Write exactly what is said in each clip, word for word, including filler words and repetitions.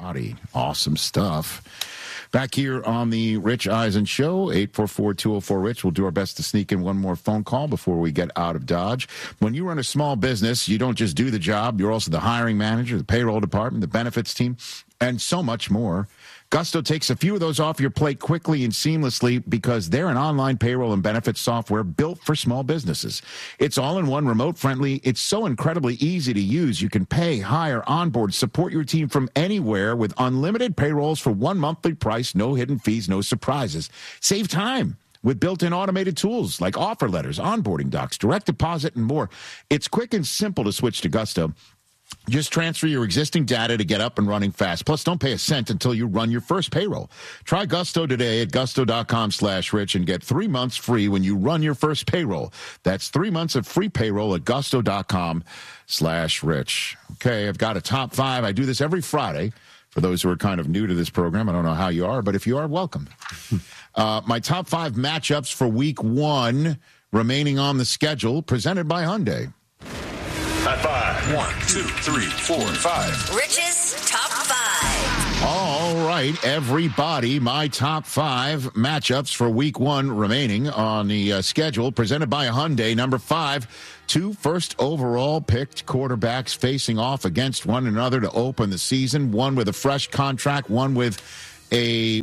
Body. Awesome stuff. Back here on the Rich Eisen Show, eight four four, two oh four, RICH. We'll do our best to sneak in one more phone call before we get out of Dodge. When you run a small business, you don't just do the job. You're also the hiring manager, the payroll department, the benefits team, and so much more. Gusto takes a few of those off your plate quickly and seamlessly because they're an online payroll and benefits software built for small businesses. It's all-in-one, remote-friendly. It's so incredibly easy to use. You can pay, hire, onboard, support your team from anywhere with unlimited payrolls for one monthly price, no hidden fees, no surprises. Save time with built-in automated tools like offer letters, onboarding docs, direct deposit, and more. It's quick and simple to switch to Gusto. Just transfer your existing data to get up and running fast. Plus, don't pay a cent until you run your first payroll. Try Gusto today at gusto.com slash rich and get three months free when you run your first payroll. That's three months of free payroll at gusto.com slash rich. Okay, I've got a top five. I do this every Friday. For those who are kind of new to this program, I don't know how you are, but if you are, welcome. uh, my top five matchups for week one remaining on the schedule, presented by Hyundai. High five. One, two, three, four, five. Rich's top five. All right, everybody, my top five matchups for week one remaining on the uh, schedule, presented by Hyundai. Number five, two first overall picked quarterbacks facing off against one another to open the season, one with a fresh contract, one with a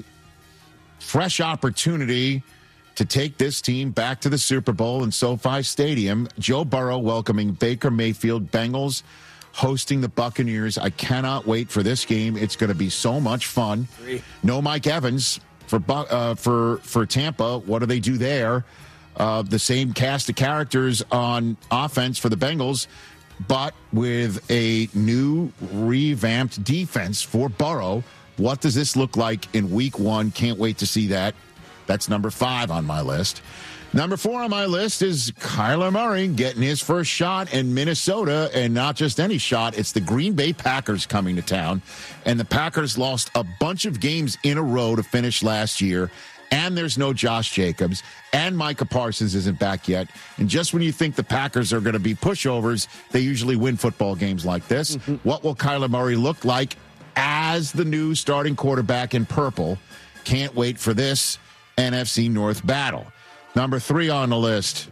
fresh opportunity to take this team back to the Super Bowl in SoFi Stadium. Joe Burrow welcoming Baker Mayfield. Bengals hosting the Buccaneers. I cannot wait for this game. It's going to be so much fun. No Mike Evans for uh, for for Tampa. What do they do there? Uh, the same cast of characters on offense for the Bengals, but with a new revamped defense for Burrow. What does this look like in week one? Can't wait to see that. That's number five on my list. Number four on my list is Kyler Murray getting his first shot in Minnesota, and not just any shot. It's the Green Bay Packers coming to town, and the Packers lost a bunch of games in a row to finish last year, and there's no Josh Jacobs, and Micah Parsons isn't back yet. And just when you think the Packers are going to be pushovers, they usually win football games like this. Mm-hmm. What will Kyler Murray look like as the new starting quarterback in purple? Can't wait for this N F C North battle. Number three on the list,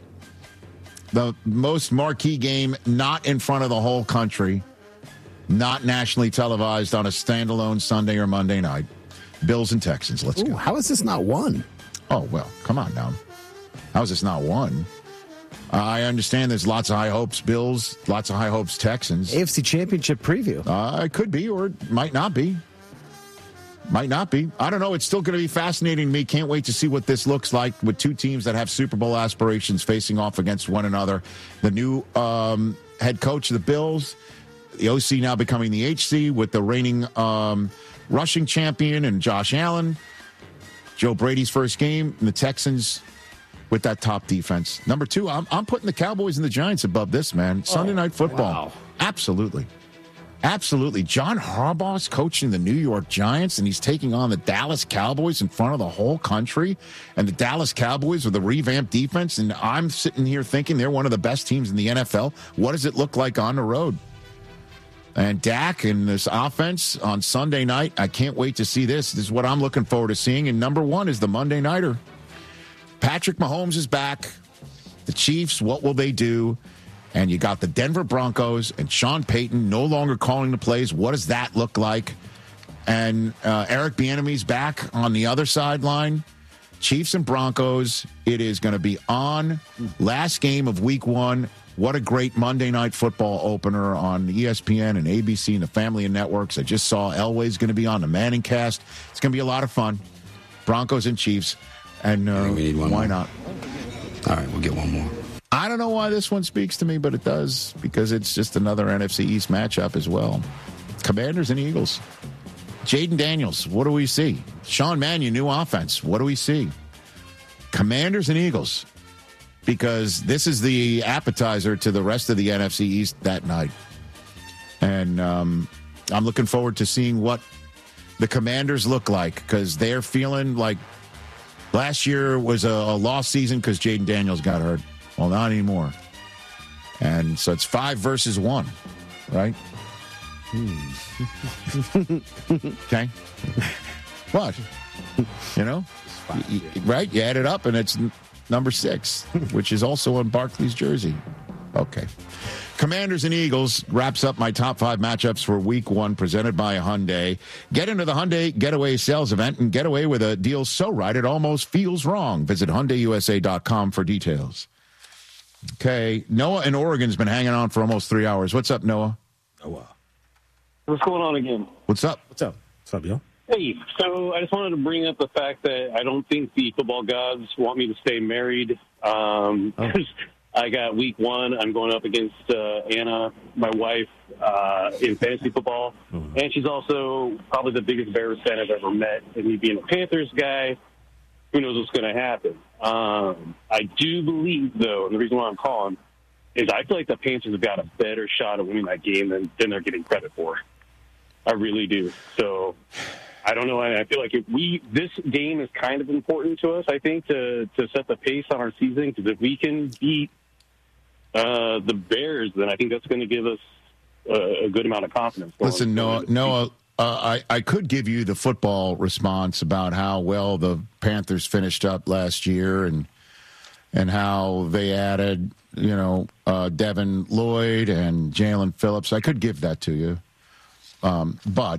the most marquee game not in front of the whole country, not nationally televised on a standalone Sunday or Monday night. Bills and Texans. Let's Ooh, go. How is this not one? Oh, well, come on now. How is this not one? Uh, I understand there's lots of high hopes Bills, lots of high hopes Texans. A F C Championship preview. Uh, it could be or it might not be. Might not be. I don't know. It's still going to be fascinating to me. Can't wait to see what this looks like with two teams that have Super Bowl aspirations facing off against one another. The new um, head coach of the Bills, the O C now becoming the H C with the reigning um, rushing champion and Josh Allen. Joe Brady's first game, and the Texans with that top defense. Number two, I'm, I'm putting the Cowboys and the Giants above this, man. Sunday oh, Night Football. Wow. Absolutely. Absolutely. John Harbaugh's coaching the New York Giants, and he's taking on the Dallas Cowboys in front of the whole country. And the Dallas Cowboys with a revamped defense, and I'm sitting here thinking they're one of the best teams in the N F L. What does it look like on the road? And Dak and this offense on Sunday night, I can't wait to see this. This is what I'm looking forward to seeing. And number one is the Monday Nighter. Patrick Mahomes is back. The Chiefs, what will they do? And you got the Denver Broncos and Sean Payton no longer calling the plays. What does that look like? And uh, Eric Bieniemy's back on the other sideline. Chiefs and Broncos. It is going to be on. Last game of week one. What a great Monday Night Football opener on E S P N and A B C and the family of networks. I just saw Elway's going to be on the Manning cast. It's going to be a lot of fun. Broncos and Chiefs. And uh, why more. not? All right, we'll get one more. I don't know why this one speaks to me, but it does, because it's just another N F C East matchup as well. Commanders and Eagles. Jaden Daniels, what do we see? Sean Mannion, new offense. What do we see? Commanders and Eagles. Because this is the appetizer to the rest of the N F C East that night. And um, I'm looking forward to seeing what the Commanders look like, because they're feeling like last year was a, a lost season because Jaden Daniels got hurt. Well, not anymore. And so it's five versus one, right? Okay. What? You know? Y- y- right? You add it up, and it's n- number six, which is also on Barkley's jersey. Okay. Commanders and Eagles wraps up my top five matchups for week one presented by Hyundai. Get into the Hyundai Getaway Sales Event and get away with a deal so right it almost feels wrong. Visit Hyundai U S A dot com for details. Okay. Noah in Oregon's been hanging on for almost three hours. What's up, Noah? Oh, wow. What's going on again? What's up? What's up? What's up, yo? Hey, so I just wanted to bring up the fact that I don't think the football gods want me to stay married. Um, Oh. I got week one. I'm going up against uh, Anna, my wife, uh, in fantasy football. Mm-hmm. And she's also probably the biggest Bears fan I've ever met. And me being a Panthers guy, who knows what's going to happen. Um, I do believe, though, and the reason why I'm calling, is I feel like the Panthers have got a better shot at winning that game than, than they're getting credit for. I really do. So I don't know. I feel like if we this game is kind of important to us, I think, to, to set the pace on our season. Because if we can beat uh, the Bears, then I think that's going to give us a, a good amount of confidence. going- Listen, Noah, going into the Noah uh, I, I could give you the football response about how well the Panthers finished up last year and and how they added, you know, uh, Devin Lloyd and Jalen Phillips. I could give that to you. Um, but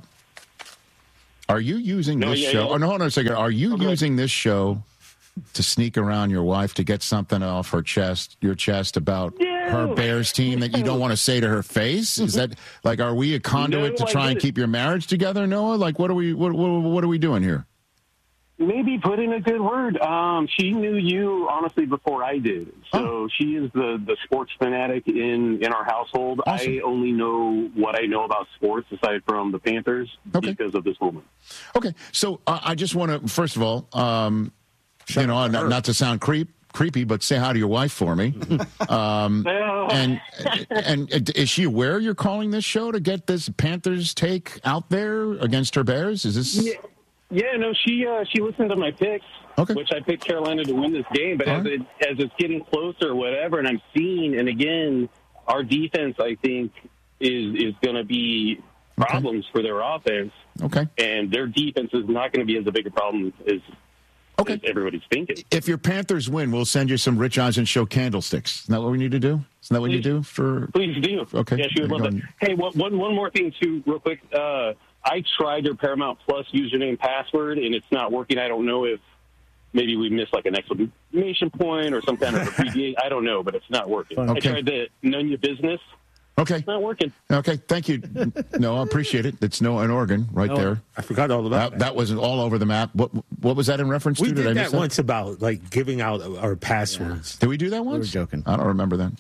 are you using No, this yeah, show? yeah. Oh, no, hold on a second. Are you Okay. using this show to sneak around your wife to get something off her chest, your chest about her No. Bears team that you don't want to say to her face? Is that like, are we a conduit No, to I try and didn't. keep your marriage together, Noah? Like, what are we, what, what, what are we doing here? Maybe put in a good word. Um, she knew you, honestly, before I did. So Oh. she is the, the sports fanatic in, in our household. Awesome. I only know what I know about sports aside from the Panthers Okay. because of this woman. Okay, so uh, I just want to, first of all, um, you know, not, not to sound creep, creepy, but say hi to your wife for me. Um, and and is she aware you're calling this show to get this Panthers take out there against her Bears? Is this? Yeah, yeah no, she uh, she listened to my picks, Okay. which I picked Carolina to win this game. But All as right. it as it's getting closer or whatever, and I'm seeing, and again, our defense, I think, is is going to be problems for their offense. Okay. And their defense is not going to be as a big a problem as, Okay. as everybody's thinking. If your Panthers win, we'll send you some Rich Eisen Show candlesticks. Isn't that what we need to do? Isn't that what you do for? Please do. Okay. Yeah, she would You're love going- that. Hey, one, one, one more thing, too, real quick. Uh, I tried their Paramount Plus username password, and it's not working. I don't know if maybe we missed, like, an exclamation point or some kind of abbreviation. I don't know, but it's not working. Okay. I tried the None Your Business. Okay. It's not working. Okay. Thank you. No, I appreciate it. It's Noah in Oregon right No, there. I forgot all about That, that. that was all over the map. What what was that in reference we to? did I that miss once about, like, giving out our passwords. Did we do that once? were joking. I don't remember that.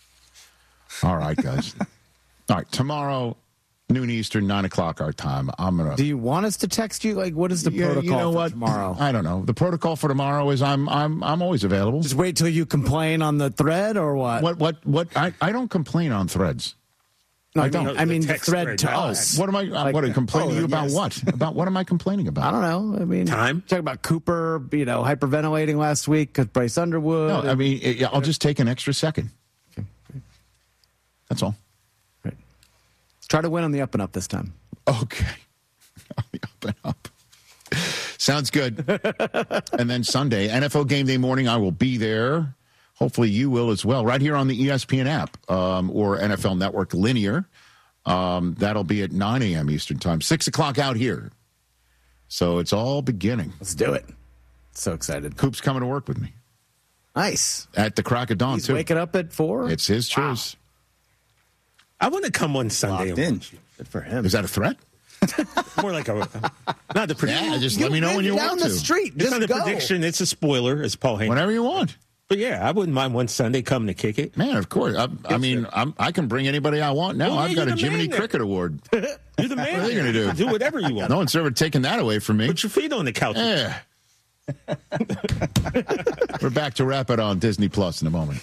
All right, guys. All right, tomorrow, noon Eastern, nine o'clock our time. I'm gonna. Do you want us to text you? Like, what is the Yeah, protocol you know for what? tomorrow? I don't know. The protocol for tomorrow is I'm I'm I'm always available. Just wait till you complain on the thread, or what? What what what? I, I don't complain on threads. No, I, I don't. mean, I The mean the text thread thread, to no. us. What am I? Like- what am I complaining to oh, you about? yes. What about? What am I complaining about? I don't know. I mean, Time? Talk about Cooper, you know, hyperventilating last week because Bryce Underwood. No, I mean it, I'll just take an extra second. That's all. Right. Try to win on the up and up this time. Okay. On the up and up. Sounds good. And then Sunday, N F L Game Day morning, I will be there. Hopefully you will as well, right here on the E S P N app um, or N F L Network Linear. Um, that'll be at nine a.m. Eastern Time, six o'clock out here. So it's all beginning. Let's do it. So excited. Coop's coming to work with me Nice. at the crack of dawn, He's too. waking up at four. It's his choice. I want to come on Sunday. locked and in. watch you. Good for him. Is that a threat? More like a, not the prediction. Yeah, just You let me know live when you down want the to. street. It's Just not a go. prediction. It's a spoiler, as Paul Hank. Whenever you want. But yeah, I wouldn't mind one Sunday coming to kick it. Man, of course. I, I mean, I'm, I can bring anybody I want now. Well, yeah, I've got you're a the Jiminy man there. Cricket Award. You're the man. What are you there. gonna do? Do whatever you want. No one's ever taken that away from me. Put your feet on the couch. Yeah. We're back to wrap it on Disney Plus in a moment.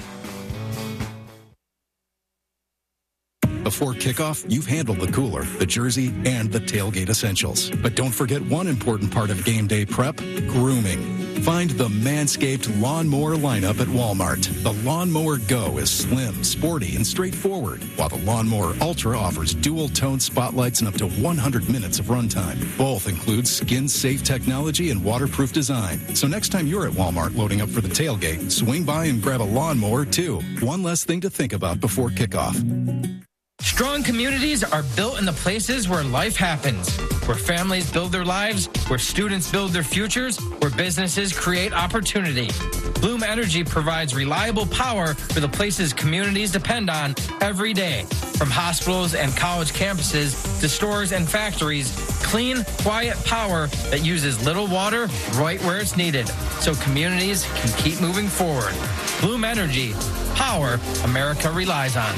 Before kickoff, you've handled the cooler, the jersey, and the tailgate essentials. But don't forget one important part of game day prep, grooming. Find the Manscaped Lawnmower lineup at Walmart. The Lawnmower Go is slim, sporty, and straightforward, while the Lawnmower Ultra offers dual-tone spotlights and up to one hundred minutes of runtime. Both include skin-safe technology and waterproof design. So next time you're at Walmart loading up for the tailgate, swing by and grab a lawnmower, too. One less thing to think about before kickoff. Strong communities are built in the places where life happens, where families build their lives, where students build their futures, where businesses create opportunity. Bloom Energy provides reliable power for the places communities depend on every day. From hospitals and college campuses to stores and factories, clean, quiet power that uses little water right where it's needed, so communities can keep moving forward. Bloom Energy, power America relies on.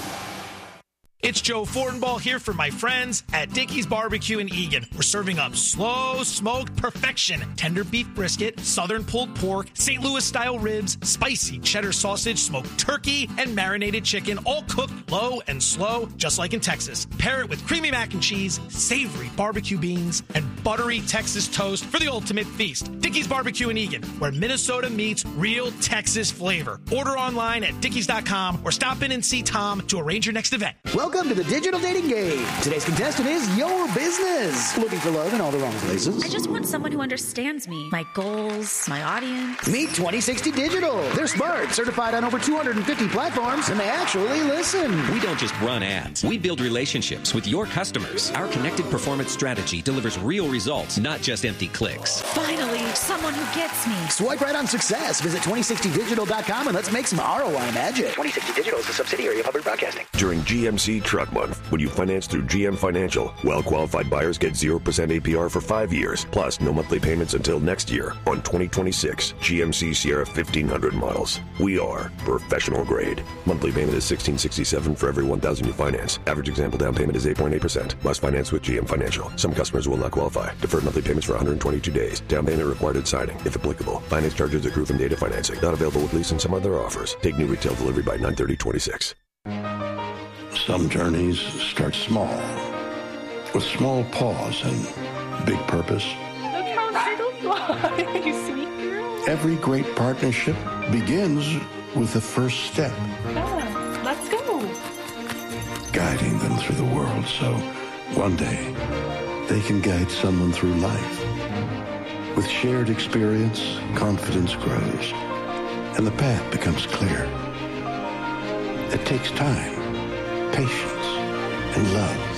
It's Joe Fortenbaugh here for my friends at Dickey's Barbecue in Eagan. We're serving up slow smoked perfection, tender beef brisket, southern pulled pork, Saint Louis style ribs, spicy cheddar sausage, smoked turkey, and marinated chicken, all cooked low and slow, just like in Texas. Pair it with creamy mac and cheese, savory barbecue beans, and buttery Texas toast for the ultimate feast. Dickey's Barbecue in Eagan, where Minnesota meets real Texas flavor. Order online at dickeys dot com or stop in and see Tom to arrange your next event. Welcome to the Digital Dating Game. Today's contestant is your business. Looking for love in all the wrong places? I just want someone who understands me, my goals, my audience. Meet twenty sixty Digital. They're smart, certified on over two hundred fifty platforms, and they actually listen. We don't just run ads. We build relationships with your customers. Our connected performance strategy delivers real results, not just empty clicks. Finally, someone who gets me. Swipe right on success. Visit twenty sixty digital dot com and let's make some R O I magic. twenty sixty Digital is a subsidiary of Hubbard Broadcasting. During G M C Truck Month, when you finance through G M Financial, well-qualified buyers get zero percent A P R for five years, plus no monthly payments until next year on twenty twenty-six G M C Sierra fifteen hundred models. We are professional grade. Monthly payment is sixteen sixty-seven for every one thousand you finance. Average example down payment is eight point eight percent. Must finance with G M Financial. Some customers will not qualify. Deferred monthly payments for one hundred twenty-two days. Down payment required at signing, if applicable. Finance charges accrue from data financing. Not available with lease and some other offers. Take new retail delivery by nine thirty twenty-six. Some journeys start small, with small pause and big purpose. Look how little fly. You sneak through. Every great partnership begins with the first step. Yeah, let's go. Guiding them through the world so one day they can guide someone through life. With shared experience, confidence grows, and the path becomes clear. It takes time, patience, and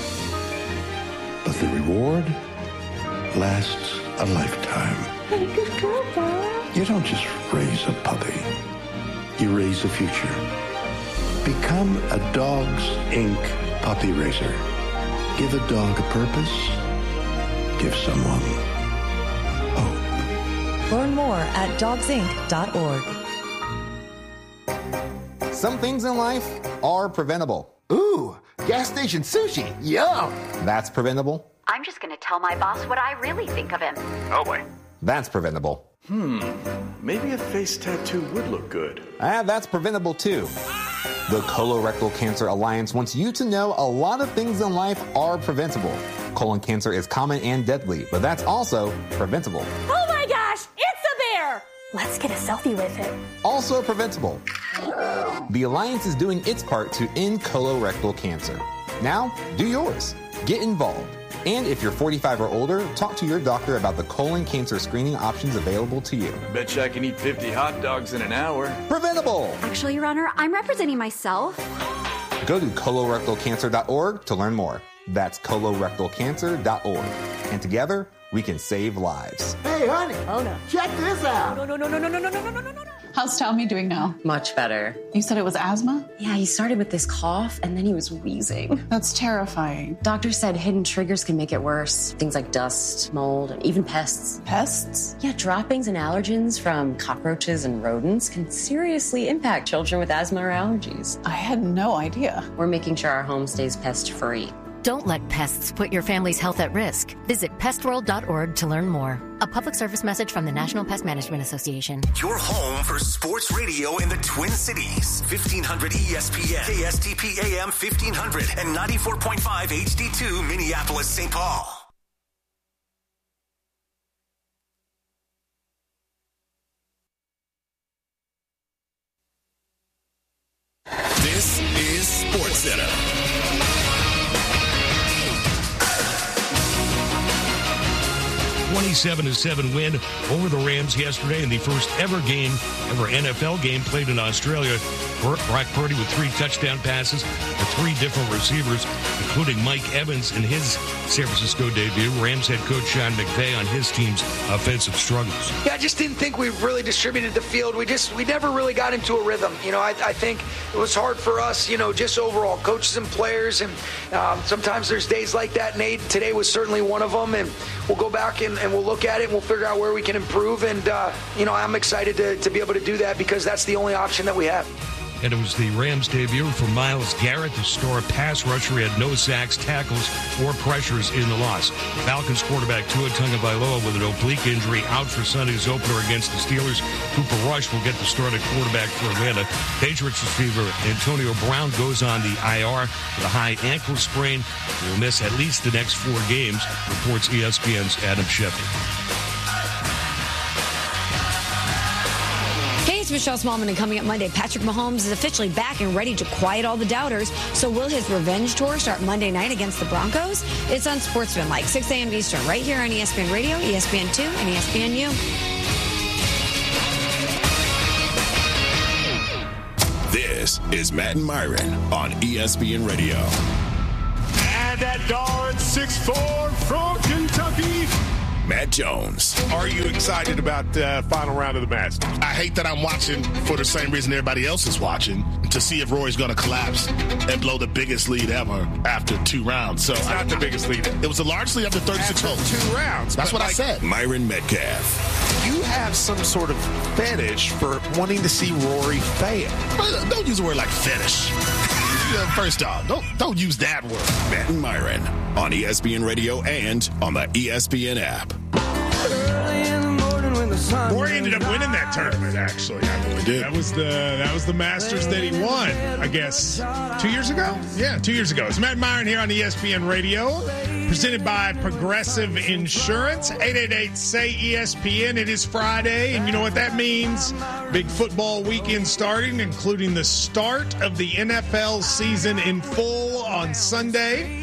love. But the reward lasts a lifetime. Good girl, Bob. You don't just raise a puppy. You raise a future. Become a Dogs Incorporated puppy raiser. Give a dog a purpose. Give someone hope. Learn more at dogs inc dot org. Some things in life are preventable. Ooh, gas station sushi. Yum. That's preventable. I'm just going to tell my boss what I really think of him. Oh, boy. That's preventable. Hmm, maybe a face tattoo would look good. Ah, that's preventable, too. The Colorectal Cancer Alliance wants you to know a lot of things in life are preventable. Colon cancer is common and deadly, but that's also preventable. Oh, my gosh, it's a bear. Let's get a selfie with it. Also preventable. The Alliance is doing its part to end colorectal cancer. Now, do yours. Get involved. And if you're forty-five or older, talk to your doctor about the colon cancer screening options available to you. Betcha I can eat fifty hot dogs in an hour. Preventable! Actually, Your Honor, I'm representing myself. Go to colorectal cancer dot org to learn more. That's colorectal cancer dot org. And together, we can save lives. Hey, honey. Oh, no. Check this out. No, no, no, no, no, no, no, no, no, no, no, no. How's Tommy doing now? Much better. You said it was asthma? Yeah, he started with this cough and then he was wheezing. That's terrifying. Doctor said hidden triggers can make it worse. Things like dust, mold, and even pests. Pests? Yeah, droppings and allergens from cockroaches and rodents can seriously impact children with asthma or allergies. I had no idea. We're making sure our home stays pest-free. Don't let pests put your family's health at risk. Visit pest world dot org to learn more. A public service message from the National Pest Management Association. Your home for sports radio in the Twin Cities. fifteen hundred E S P N, K S T P A M fifteen hundred, and ninety-four point five H D two Minneapolis, Saint Paul. This is SportsCenter. twenty-seven to seven win over the Rams yesterday in the first ever game, ever N F L game played in Australia. Brock Purdy with three touchdown passes to three different receivers, including Mike Evans in his San Francisco debut. Rams head coach Sean McVay on his team's offensive struggles. Yeah, I just didn't think we really distributed the field. We just, we never really got into a rhythm. You know, I, I think it was hard for us, you know, just overall coaches and players. And um, sometimes there's days like that, Nate. Today was certainly one of them. And we'll go back and, and we'll look at it and we'll figure out where we can improve. And, uh, you know, I'm excited to, to be able to do that because that's the only option that we have. And it was the Rams' debut for Myles Garrett, the star pass rusher. He had no sacks, tackles, or pressures in the loss. Falcons quarterback Tua Tagovailoa with an oblique injury out for Sunday's opener against the Steelers. Cooper Rush will get the start at quarterback for Atlanta. Patriots receiver Antonio Brown goes on the I R with a high ankle sprain. He will miss at least the next four games, reports E S P N's Adam Schefter. Michelle Smallman, and coming up Monday, Patrick Mahomes is officially back and ready to quiet all the doubters. So will his revenge tour start Monday night against the Broncos? It's on Sportsmanlike, six a.m. Eastern, right here on E S P N Radio, E S P N two, and E S P N U. This is Matt and Myron on E S P N Radio. And that dart six four from Kentucky, Matt Jones. Are you excited about the uh, final round of the Masters? I hate that I'm watching for the same reason everybody else is watching, to see if Rory's going to collapse and blow the biggest lead ever after two rounds. So it's not I, the biggest lead. It was a large lead after thirty-six holes. Two rounds. That's what like, I said. Myron Metcalf. You have some sort of fetish for wanting to see Rory fail. Don't use a word like fetish. First off, don't don't use that word. Matt and Myron on E S P N Radio and on the E S P N app. Rory ended up winning that tournament, actually. I believe did. That was the that was the Masters that he won, I guess, two years ago? Yeah, two years ago. It's Matt and Myron here on E S P N Radio, presented by Progressive Insurance. eight eight eight, S A Y, E S P N. It is Friday, and you know what that means. Big football weekend starting, including the start of the N F L season in full on Sunday.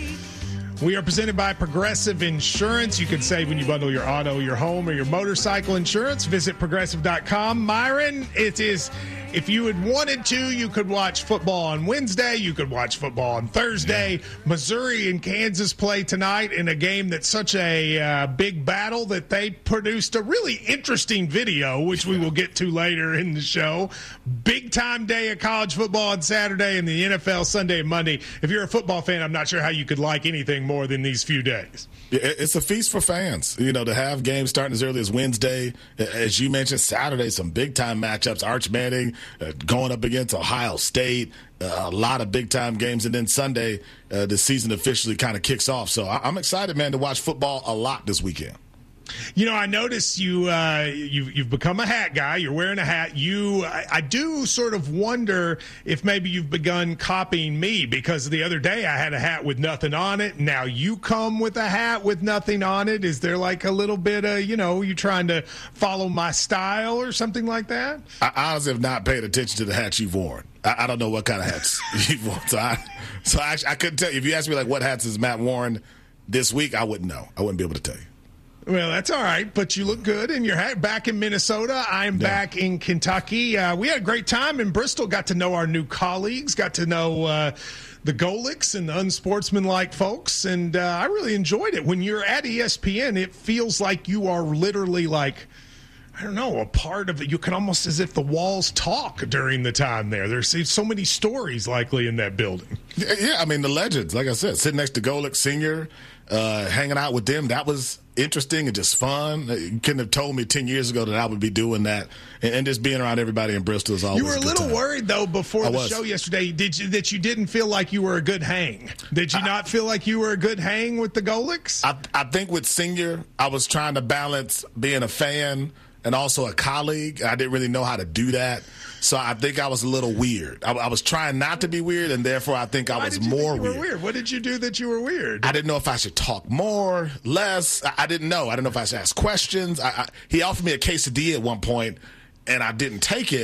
We are presented by Progressive Insurance. You can save when you bundle your auto, your home, or your motorcycle insurance. Visit progressive dot com. Myron, it is, if you had wanted to, you could watch football on Wednesday. You could watch football on Thursday. Yeah. Missouri and Kansas play tonight in a game that's such a uh, big battle that they produced a really interesting video, which we will get to later in the show. Big time day of college football on Saturday and the N F L Sunday and Monday. If you're a football fan, I'm not sure how you could like anything more than these few days. It's a feast for fans, you know, to have games starting as early as Wednesday. As you mentioned, Saturday, some big-time matchups. Arch Manning uh, going up against Ohio State, uh, a lot of big-time games. And then Sunday, uh, the season officially kind of kicks off. So I- I'm excited, man, to watch football a lot this weekend. You know, I notice you, uh, you've, you've become a hat guy. You're wearing a hat. You, I, I do sort of wonder if maybe you've begun copying me, because the other day I had a hat with nothing on it. Now you come with a hat with nothing on it. Is there like a little bit of, you know, you trying to follow my style or something like that? I honestly have not paid attention to the hats you've worn. I, I don't know what kind of hats you've worn. So I, so I, I couldn't tell you. If you asked me, like, what hats has Matt worn this week, I wouldn't know. I wouldn't be able to tell you. Well, that's all right, but you look good, and you're back in Minnesota. I'm yeah. back in Kentucky. Uh, we had a great time in Bristol, got to know our new colleagues, got to know uh, the Golics and the unsportsmanlike folks, and uh, I really enjoyed it. When you're at E S P N, it feels like you are literally like, I don't know, a part of it. You can almost, as if the walls talk during the time there. There's so many stories likely in that building. Yeah, I mean, the legends, like I said, sitting next to Golic Senior, uh, hanging out with them, that was interesting and just fun. You couldn't have told me ten years ago that I would be doing that. And, and just being around everybody in Bristol is always You were a, a little time. worried, though, before I the was. show yesterday did you, that you didn't feel like you were a good hang. Did you I, not feel like you were a good hang with the Golics? I, I think with Senior, I was trying to balance being a fan and also a colleague. I didn't really know how to do that. So I think I was a little weird. I, I was trying not to be weird, and therefore I think I Why was did you more think you weird. were weird. What did you do that you were weird? I didn't know if I should talk more, less. I, I didn't know. I didn't know if I should ask questions. I, I, he offered me a quesadilla at one point, and I didn't take it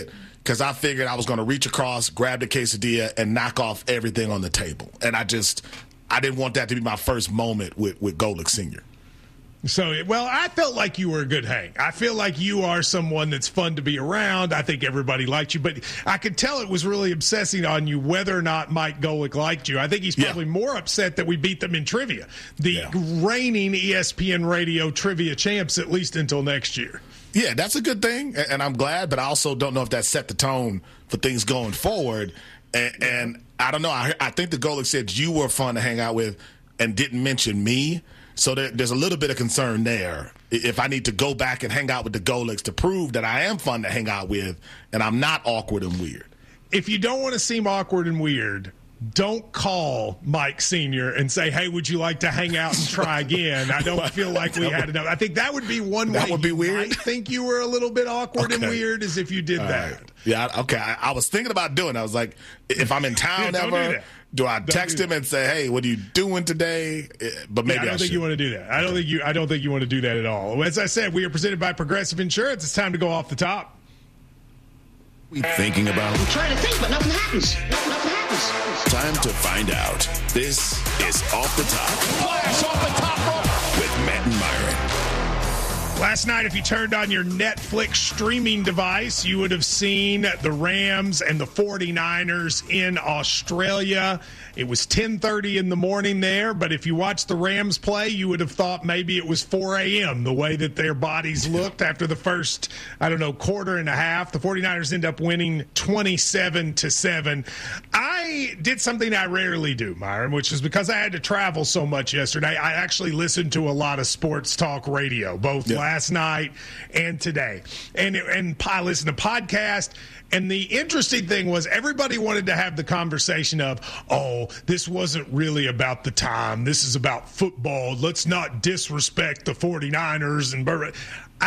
because I figured I was going to reach across, grab the quesadilla, and knock off everything on the table. And I just, I didn't want that to be my first moment with, with Golic Senior So, well, I felt like you were a good hang. I feel like you are someone that's fun to be around. I think everybody liked you, but I could tell it was really obsessing on you whether or not Mike Golic liked you. I think he's probably yeah. more upset that we beat them in trivia. The yeah. reigning E S P N radio trivia champs, at least until next year. Yeah, that's a good thing, and I'm glad, but I also don't know if that set the tone for things going forward. And, and I don't know. I, I think the Golic said you were fun to hang out with and didn't mention me. So there, there's a little bit of concern there. If I need to go back and hang out with the Golics to prove that I am fun to hang out with and I'm not awkward and weird. If you don't want to seem awkward and weird, don't call Mike Senior and say, hey, would you like to hang out and try again? I don't feel like we had enough. I think that would be one that way would be you weird. might think you were a little bit awkward okay. and weird as if you did All that. Right. Yeah, okay. I, I was thinking about doing it. I was like, if I'm in town yeah, ever, do, do I don't text do him and say, hey, what are you doing today? But maybe yeah, I don't I think should. you want to do that. I don't think you I don't think you want to do that at all. As I said, we are presented by Progressive Insurance. It's time to go off the top. We thinking about? I'm trying to think, but nothing happens. Nothing happens. Time to find out. This is Off the Top. Flash off the top rope with Matt and Myron. Last night, if you turned on your Netflix streaming device, you would have seen the Rams and the forty-niners in Australia. It was ten thirty in the morning there, but if you watched the Rams play, you would have thought maybe it was four a.m., the way that their bodies looked after the first, I don't know, quarter and a half. The forty-niners end up winning twenty-seven to seven. I did something I rarely do, Myron, which is because I had to travel so much yesterday. I actually listened to a lot of sports talk radio, both yeah. last night and today. And, and I listened to podcasts. And the interesting thing was everybody wanted to have the conversation of, oh, this wasn't really about the time. This is about football. Let's not disrespect the forty-niners. And I,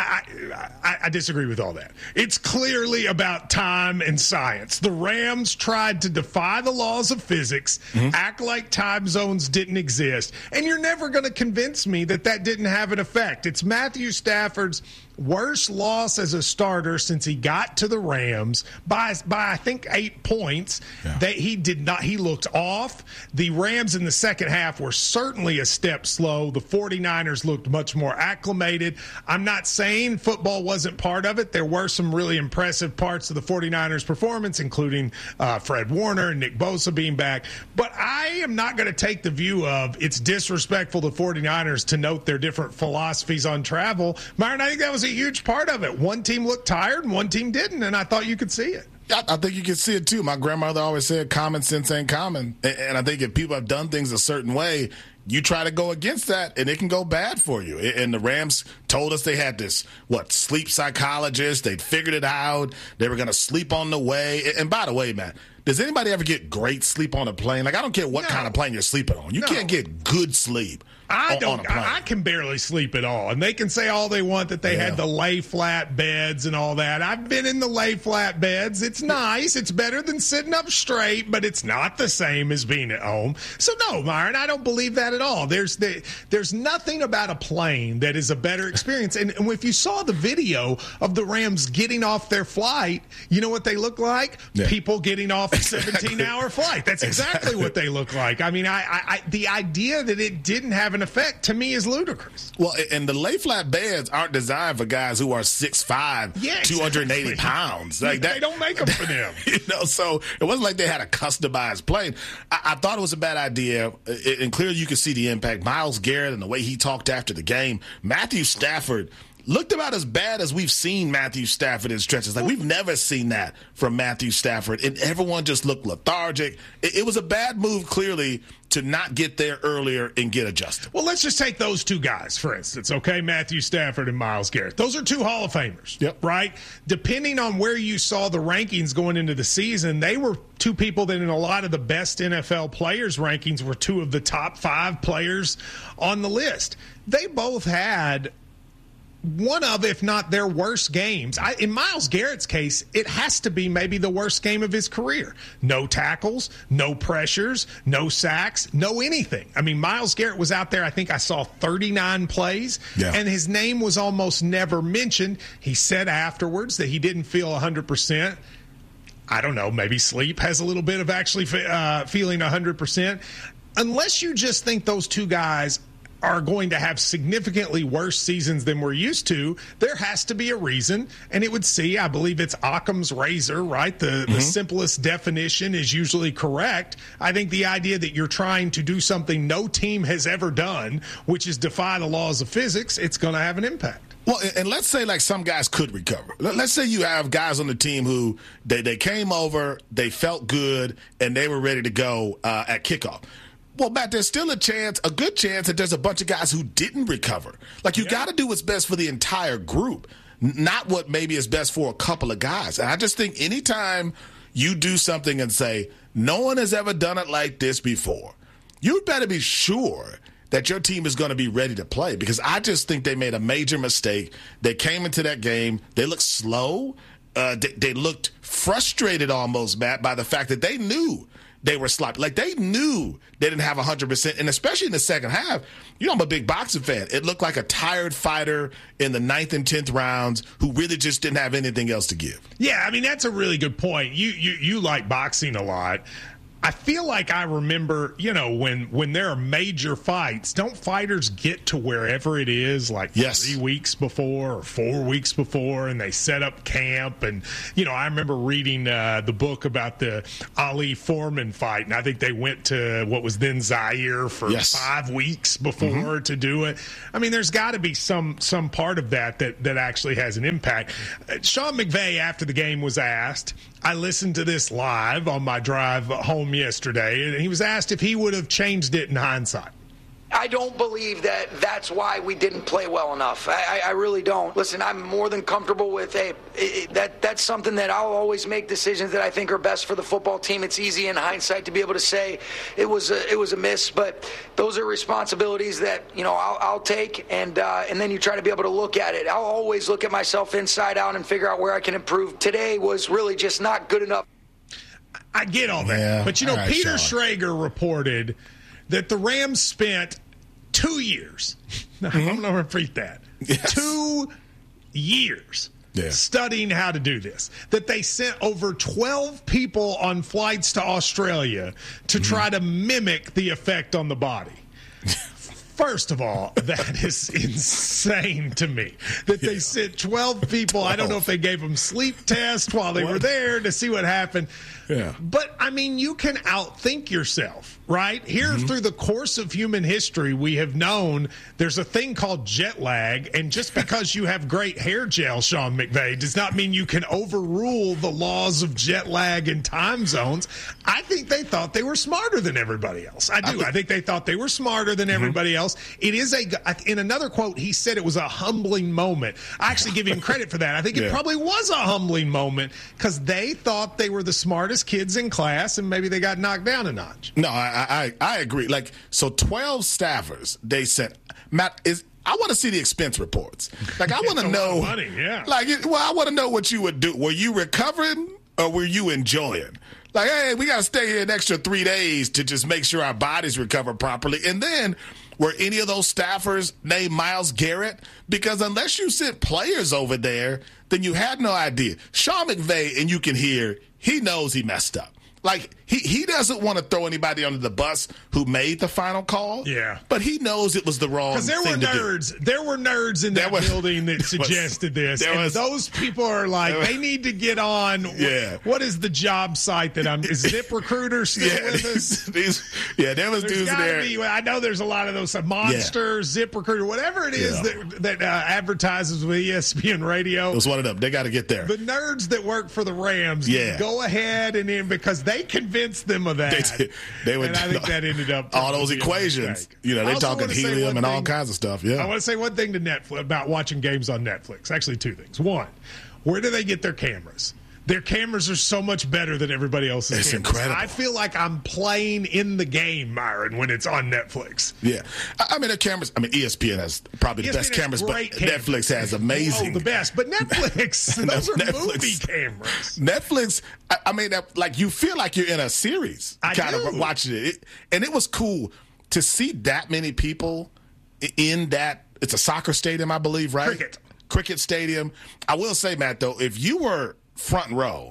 I, I disagree with all that. It's clearly about time and science. The Rams tried to defy the laws of physics, mm-hmm. act like time zones didn't exist. And you're never going to convince me that that didn't have an effect. It's Matthew Stafford's worst loss as a starter since he got to the Rams by, by I think, eight points. Yeah. That he did not. He looked off. The Rams in the second half were certainly a step slow. The forty-niners looked much more acclimated. I'm not saying football wasn't part of it. There were some really impressive parts of the forty-niners performance, including uh, Fred Warner and Nick Bosa being back. But I am not going to take the view of it's disrespectful to forty-niners to note their different philosophies on travel. Myron, I think that was a huge part of it. One team looked tired and one team didn't, and I thought you could see it. I, I think you can see it too. My grandmother always said common sense ain't common. And, and I think if people have done things a certain way, you try to go against that, and it can go bad for you. And the Rams told us they had this, what, sleep psychologist. They'd figured it out. They were going to sleep on the way. And by the way, man, does anybody ever get great sleep on a plane? Like, I don't care what no. kind of plane you're sleeping on. You no. can't get good sleep. I on, don't. on a plane. I can barely sleep at all, and they can say all they want that they yeah. had the lay flat beds and all that. I've been in the lay flat beds. It's nice. It's better than sitting up straight, but it's not the same as being at home. So no, Myron, I don't believe that at all. There's the, there's nothing about a plane that is a better experience. And, and if you saw the video of the Rams getting off their flight, you know what they look like? Yeah. People getting off a seventeen-hour flight. That's exactly, exactly what they look like. I mean, I, I, I the idea that it didn't have an effect to me is ludicrous. Well, and the lay flat beds aren't designed for guys who are six five, yeah, exactly. two hundred eighty pounds. Like they that, don't make them for them. You know, so it wasn't like they had a customized plane. I, I thought it was a bad idea, and clearly you could see the impact. Myles Garrett and the way he talked after the game. Matthew Stafford looked about as bad as we've seen Matthew Stafford in stretches. Like, we've never seen that from Matthew Stafford, and everyone just looked lethargic. It, it was a bad move, clearly, to not get there earlier and get adjusted. Well, let's just take those two guys, for instance, okay? Matthew Stafford and Myles Garrett. Those are two Hall of Famers, yep. right? Depending on where you saw the rankings going into the season, they were two people that in a lot of the best N F L players rankings were two of the top five players on the list. They both had one of, if not their worst games. I, in Myles Garrett's case, it has to be maybe the worst game of his career. No tackles, no pressures, no sacks, no anything. I mean, Myles Garrett was out there, I think I saw thirty-nine plays, yeah. and his name was almost never mentioned. He said afterwards that he didn't feel one hundred percent. I don't know, maybe sleep has a little bit of actually uh, feeling one hundred percent. Unless you just think those two guys are going to have significantly worse seasons than we're used to, there has to be a reason. And it would see, I believe it's Occam's razor, right? The, mm-hmm. the simplest definition is usually correct. I think the idea that you're trying to do something no team has ever done, which is defy the laws of physics, it's going to have an impact. Well, and let's say like some guys could recover. Let's say you have guys on the team who they, they came over, they felt good, and they were ready to go uh, at kickoff. Well, Matt, there's still a chance, a good chance that there's a bunch of guys who didn't recover. Like, you yeah. got to do what's best for the entire group, not what maybe is best for a couple of guys. And I just think anytime you do something and say, no one has ever done it like this before, you better be sure that your team is going to be ready to play, because I just think they made a major mistake. They came into that game, they looked slow. Uh, they, they looked frustrated almost, Matt, by the fact that they knew they were sloppy. Like, they knew they didn't have one hundred percent. And especially in the second half, you know, I'm a big boxing fan. It looked like a tired fighter in the ninth and tenth rounds who really just didn't have anything else to give. Yeah, I mean, that's a really good point. You you you like boxing a lot. I feel like I remember, you know, when, when there are major fights, don't fighters get to wherever it is like yes. three weeks before or four weeks before, and they set up camp? And, you know, I remember reading uh, the book about the Ali Foreman fight, and I think they went to what was then Zaire for yes. five weeks before mm-hmm. to do it. I mean, there's got to be some some part of that, that that actually has an impact. Uh, Sean McVay, after the game, was asked, I listened to this live on my drive home yesterday, and he was asked if he would have changed it in hindsight. I don't believe that that's why we didn't play well enough. I, I really don't. Listen, I'm more than comfortable with a it, that. That's something that I'll always make decisions that I think are best for the football team. It's easy in hindsight to be able to say it was a, it was a miss, but those are responsibilities that you know I'll, I'll take, and uh, and then you try to be able to look at it. I'll always look at myself inside out and figure out where I can improve. Today was really just not good enough. I get all that, yeah. but you know, right, Peter Sean. Schrager reported that the Rams spent two years. Mm-hmm. I'm going to repeat that. Yes. Two years yeah. studying how to do this. That they sent over twelve people on flights to Australia to mm-hmm. try to mimic the effect on the body. First of all, that is insane to me that they yeah. sent twelve people. twelve. I don't know if they gave them sleep tests while they what? were there to see what happened. Yeah. But, I mean, you can outthink yourself, right? Here, mm-hmm. through the course of human history, we have known there's a thing called jet lag, and just because you have great hair gel, Sean McVay, does not mean you can overrule the laws of jet lag and time zones. I think they thought they were smarter than everybody else. I do. I think, I think they thought they were smarter than mm-hmm. everybody else. It is a, in another quote, he said it was a humbling moment. I actually give him credit for that. I think yeah. it probably was a humbling moment because they thought they were the smartest kids in class, and maybe they got knocked down a notch. No, I I, I agree. Like, so twelve staffers they sent. Matt, is I want to see the expense reports. Like, I want to know. Money, yeah. Like, well, I want to know what you would do. Were you recovering or were you enjoying? Like, hey, we got to stay here an extra three days to just make sure our bodies recover properly. And then, were any of those staffers named Myles Garrett? Because unless you sent players over there, then you had no idea. Sean McVay, and you can hear, he knows he messed up. Like, he, he doesn't want to throw anybody under the bus who made the final call. Yeah. But he knows it was the wrong thing to do. Because there were nerds. There were nerds in that was, building that suggested was, this. And was, those people are like, was, they need to get on. Yeah. What is the job site that I'm, is ZipRecruiter still yeah, with us? These, yeah, there was there's dudes there. Be, I know there's a lot of those, uh, Monster, yeah. ZipRecruiter, whatever it is yeah. that, that uh, advertises with E S P N Radio. It was one of them. They got to get there. The nerds that work for the Rams, yeah. go ahead and in because they convinced them of that. They, did. they would, and I think that ended up all those equations. You know, they're talking helium and all thing, kinds of stuff. Yeah, I want to say one thing to Netflix about watching games on Netflix. Actually, two things. One, where do they get their cameras? Their cameras are so much better than everybody else's it's cameras. Incredible. I feel like I'm playing in the game, Myron, when it's on Netflix. Yeah. I mean, the cameras, I mean, E S P N has probably the E S P N best cameras, but cameras. Netflix has amazing. Oh, the best. But Netflix, those are Netflix, movie cameras. Netflix, I, I mean, like, you feel like you're in a series I kind do. of watching it. it. And it was cool to see that many people in that. It's a soccer stadium, I believe, right? Cricket. Cricket stadium. I will say, Matt, though, if you were front row,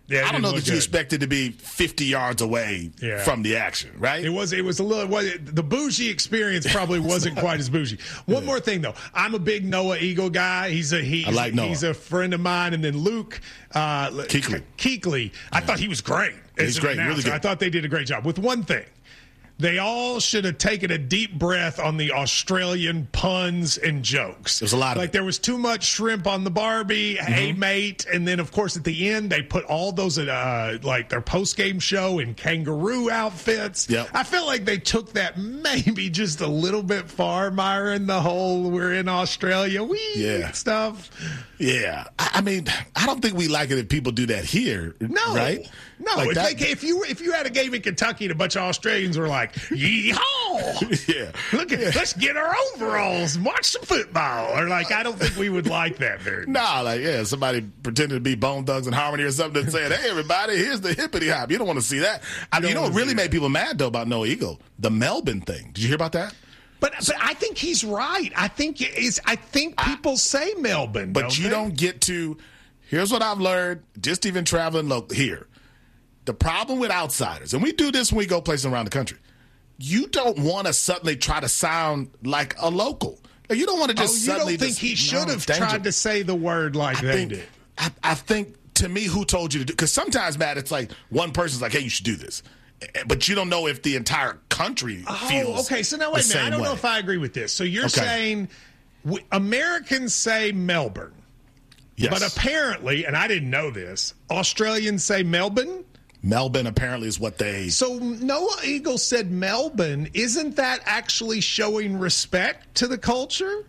Yeah, I don't know that good. you expected to be fifty yards away yeah. from the action, right? It was it was a little was it, the bougie experience probably wasn't quite as bougie. One yeah. more thing though, I'm a big Noah Eagle guy. He's a he's, I like Noah. he's a friend of mine, and then Luke uh, Kuechly. Kuechly. I yeah. thought he was great. He's great, really good. I thought they did a great job with one thing. They all should have taken a deep breath on the Australian puns and jokes. There's a lot of like it. There was too much shrimp on the Barbie, mm-hmm. hey mate, and then of course at the end they put all those uh, like their post game show in kangaroo outfits. Yep. I feel like they took that maybe just a little bit far, Myron. The whole we're in Australia, wee yeah. stuff. Yeah, I, I mean, I don't think we like it if people do that here. No, right? No, like if, that, they, if you if you had a game in Kentucky and a bunch of Australians were like, "Yeehaw! yeah, look at yeah. let's get our overalls and watch some football," or like, I don't think we would like that very much. Nah, like yeah, somebody pretending to be Bone Thugs and Harmony or something and saying, "Hey, everybody, here's the hippity hop." You don't want to see that. I mean, you know what really made people mad though about Noah Eagle? The Melbourne thing. Did you hear about that? But but I think he's right. I think is I think people I, say Melbourne, but don't you they? don't get to. Here's what I've learned, just even traveling local here. The problem with outsiders, and we do this when we go places around the country, you don't want to suddenly try to sound like a local. Like, you don't want to just oh, you suddenly. You don't think just, he should no, have tried to say the word like I they think, did? I, I think, to me, who told you to do? Because sometimes, Matt, it's like one person's like, "Hey, you should do this," but you don't know if the entire country oh, feels. Okay, so now wait a minute. I don't way. know if I agree with this. So you're okay. saying we, Americans say Melbourne, yes. but apparently, and I didn't know this, Australians say Melbourne. Melbourne apparently is what they. So Noah Eagle said Melbourne. Isn't that actually showing respect to the culture?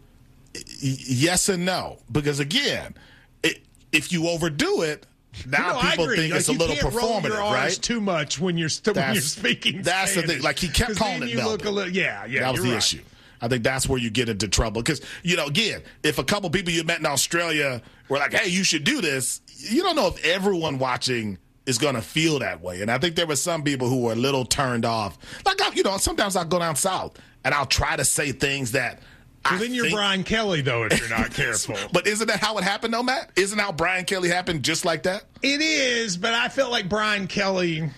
Yes and no, because again, it, if you overdo it. Now no, people think like, it's a little performative, roll your right? Too much when you're st- when you're speaking. That's Spanish. the thing. Like he kept calling it Melbourne. Little, yeah, yeah. That was the right. issue. I think that's where you get into trouble because you know, again, if a couple people you met in Australia were like, "Hey, you should do this," you don't know if everyone watching is going to feel that way. And I think there were some people who were a little turned off. Like, you know, sometimes I'll go down south and I'll try to say things that. Well, I then you're think, Brian Kelly, though, if you're not careful. But isn't that how it happened, though, Matt? Isn't how Brian Kelly happened just like that? It is, but I feel like Brian Kelly,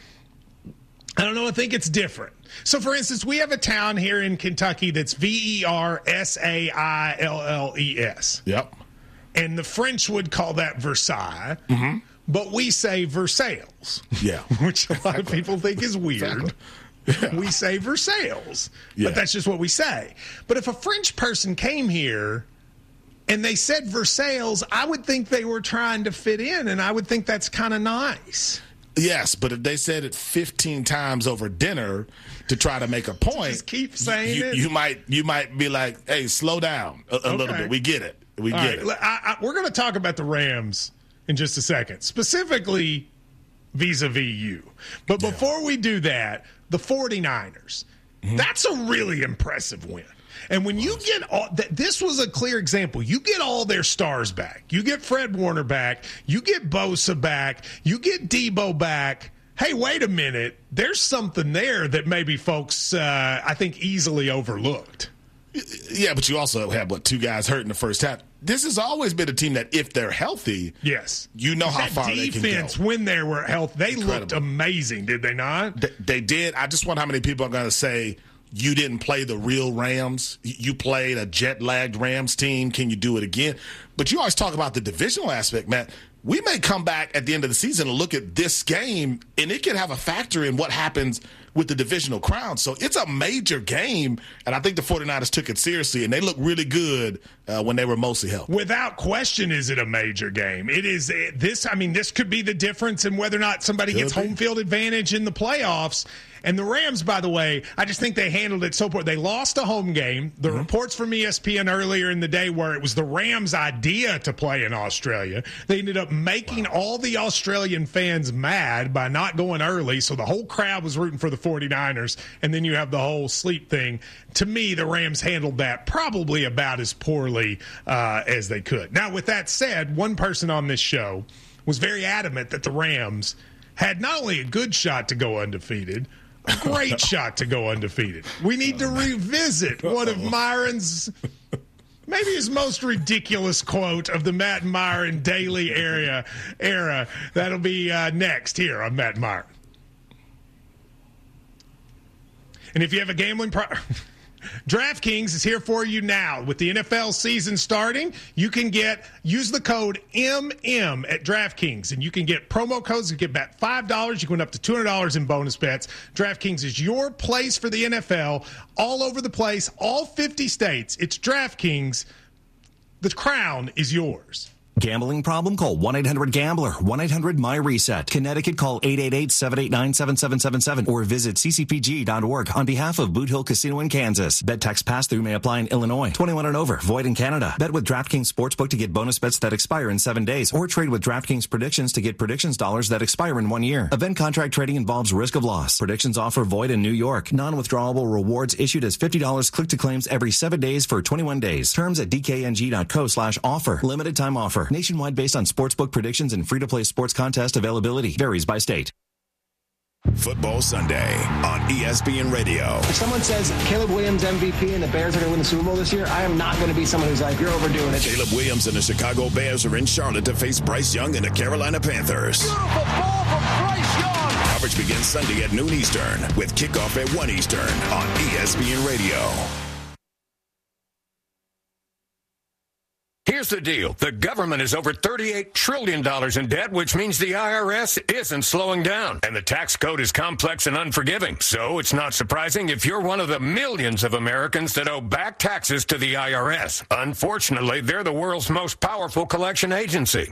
I don't know, I think it's different. So, for instance, we have a town here in Kentucky that's V E R S A I L L E S. Yep. And the French would call that Versailles. Mm-hmm. But we say Versailles. Yeah. Which a lot of people think is weird. Exactly. Yeah. We say Versailles, yeah. but that's just what we say. But if a French person came here and they said Versailles, I would think they were trying to fit in, and I would think that's kind of nice. Yes, but if they said it fifteen times over dinner to try to make a point, just keep saying you, it. You might, you might be like, "Hey, slow down a, a okay. little bit. We get it. We All get right. it." I, I, we're going to talk about the Rams in just a second, specifically vis-a-vis you. But yeah. before we do that, the 49ers, mm-hmm. that's a really impressive win. And when you get all – this was a clear example. You get all their stars back. You get Fred Warner back. You get Bosa back. You get Debo back. Hey, wait a minute. There's something there that maybe folks, uh, I think, easily overlooked. Yeah, but you also have, what, two guys hurt in the first half. This has always been a team that if they're healthy, yes, you know how that far they can go. Defense, when they were healthy, they Incredible. looked amazing, did they not? They, they did. I just wonder how many people are going to say you didn't play the real Rams. You played a jet-lagged Rams team. Can you do it again? But you always talk about the divisional aspect, Matt. We may come back at the end of the season and look at this game, and it could have a factor in what happens with the divisional crown. So it's a major game, and I think the 49ers took it seriously, and they look really good uh, when they were mostly healthy. Without question, is it a major game? It is this. I mean, this could be the difference in whether or not somebody could gets be. home field advantage in the playoffs. And the Rams, by the way, I just think they handled it so poor. They lost a home game. The mm-hmm. reports from E S P N earlier in the day where it was the Rams' idea to play in Australia. They ended up making wow. all the Australian fans mad by not going early, so the whole crowd was rooting for the 49ers, and then you have the whole sleep thing. To me, the Rams handled that probably about as poorly uh, as they could. Now, with that said, one person on this show was very adamant that the Rams had not only a good shot to go undefeated, a great shot to go undefeated. We need to revisit one of Myron's maybe his most ridiculous quote of the Matt Meyer and Daily era. era. That'll be uh, next here on Matt Meyer. And if you have a gambling problem, DraftKings is here for you now. With the N F L season starting, you can get, use the code M M at DraftKings, and you can get promo codes. You get back five dollars. You can win up to two hundred dollars in bonus bets. DraftKings is your place for the N F L, all over the place, all fifty states. It's DraftKings. The crown is yours. Gambling problem? Call one eight hundred gambler, one eight hundred my reset. Connecticut, call eight eight eight, seven eight nine, seven seven seven seven or visit c c p g dot org on behalf of Boot Hill Casino in Kansas. Bet tax pass-through may apply in Illinois. twenty-one and over. Void in Canada. Bet with DraftKings Sportsbook to get bonus bets that expire in seven days or trade with DraftKings Predictions to get predictions dollars that expire in one year. Event contract trading involves risk of loss. Predictions offer void in New York. Non-withdrawable rewards issued as fifty dollars click to claims every seven days for twenty-one days. Terms at d k n g dot co slash offer. Limited time offer. Nationwide based on sportsbook predictions and free-to-play sports contest availability. Varies by state. Football Sunday on E S P N Radio. If someone says Caleb Williams M V P and the Bears are going to win the Super Bowl this year, I am not going to be someone who's like, you're overdoing it. Caleb Williams and the Chicago Bears are in Charlotte to face Bryce Young and the Carolina Panthers. Beautiful ball from Bryce Young. Coverage begins Sunday at noon Eastern with kickoff at one Eastern on E S P N Radio. Here's the deal. The government is over thirty-eight trillion dollars in debt, which means the I R S isn't slowing down. And the tax code is complex and unforgiving. So it's not surprising if you're one of the millions of Americans that owe back taxes to the I R S. Unfortunately, they're the world's most powerful collection agency.